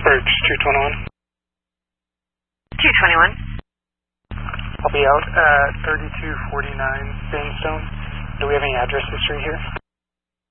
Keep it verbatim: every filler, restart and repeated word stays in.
Birch, two twenty-one. two twenty-one. I'll be out at thirty-two forty-nine Sandstone. Do we have any address history here?